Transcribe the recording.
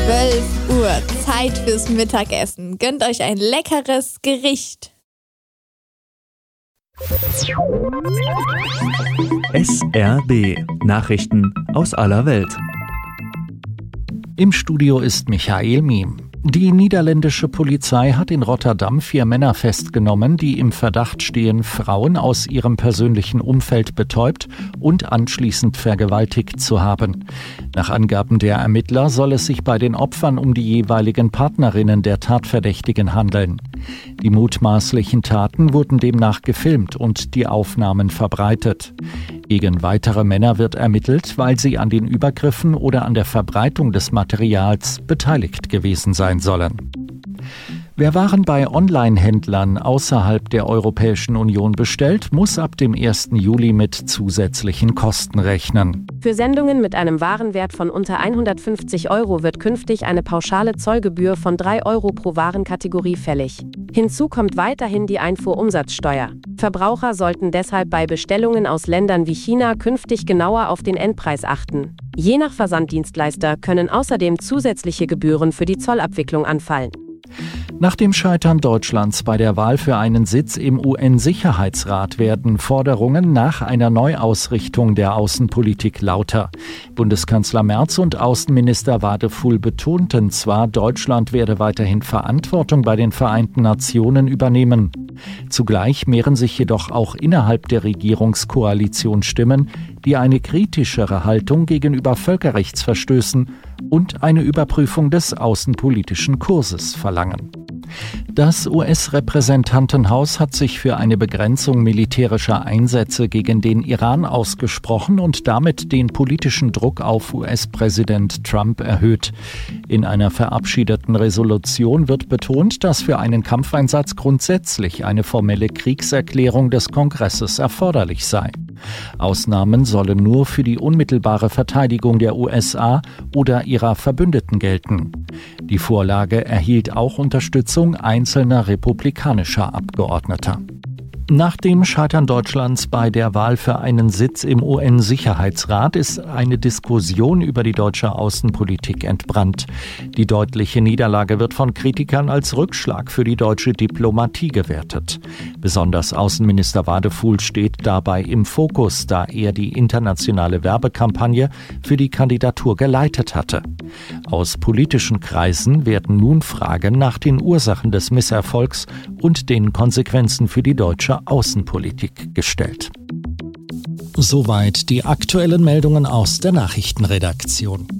12 Uhr, Zeit fürs Mittagessen. Gönnt euch ein leckeres Gericht. SRB Nachrichten aus aller Welt. Im Studio ist Michael Miem. Die niederländische Polizei hat in Rotterdam 4 Männer festgenommen, die im Verdacht stehen, Frauen aus ihrem persönlichen Umfeld betäubt und anschließend vergewaltigt zu haben. Nach Angaben der Ermittler soll es sich bei den Opfern um die jeweiligen Partnerinnen der Tatverdächtigen handeln. Die mutmaßlichen Taten wurden demnach gefilmt und die Aufnahmen verbreitet. Gegen weitere Männer wird ermittelt, weil sie an den Übergriffen oder an der Verbreitung des Materials beteiligt gewesen sein sollen. Wer Waren bei Online-Händlern außerhalb der Europäischen Union bestellt, muss ab dem 1. Juli mit zusätzlichen Kosten rechnen. Für Sendungen mit einem Warenwert von unter 150 € wird künftig eine pauschale Zollgebühr von 3 € pro Warenkategorie fällig. Hinzu kommt weiterhin die Einfuhrumsatzsteuer. Verbraucher sollten deshalb bei Bestellungen aus Ländern wie China künftig genauer auf den Endpreis achten. Je nach Versanddienstleister können außerdem zusätzliche Gebühren für die Zollabwicklung anfallen. Nach dem Scheitern Deutschlands bei der Wahl für einen Sitz im UN-Sicherheitsrat werden Forderungen nach einer Neuausrichtung der Außenpolitik lauter. Bundeskanzler Merz und Außenminister Wadefuhl betonten zwar, Deutschland werde weiterhin Verantwortung bei den Vereinten Nationen übernehmen. Zugleich mehren sich jedoch auch innerhalb der Regierungskoalition Stimmen, die eine kritischere Haltung gegenüber Völkerrechtsverstößen und eine Überprüfung des außenpolitischen Kurses verlangen. Das US-Repräsentantenhaus hat sich für eine Begrenzung militärischer Einsätze gegen den Iran ausgesprochen und damit den politischen Druck auf US-Präsident Trump erhöht. In einer verabschiedeten Resolution wird betont, dass für einen Kampfeinsatz grundsätzlich eine formelle Kriegserklärung des Kongresses erforderlich sei. Ausnahmen sollen nur für die unmittelbare Verteidigung der USA oder ihrer Verbündeten gelten. Die Vorlage erhielt auch Unterstützung einzelner republikanischer Abgeordneter. Nach dem Scheitern Deutschlands bei der Wahl für einen Sitz im UN-Sicherheitsrat ist eine Diskussion über die deutsche Außenpolitik entbrannt. Die deutliche Niederlage wird von Kritikern als Rückschlag für die deutsche Diplomatie gewertet. Besonders Außenminister Wadefuhl steht dabei im Fokus, da er die internationale Werbekampagne für die Kandidatur geleitet hatte. Aus politischen Kreisen werden nun Fragen nach den Ursachen des Misserfolgs und den Konsequenzen für die deutsche Außenpolitik gestellt. Soweit die aktuellen Meldungen aus der Nachrichtenredaktion.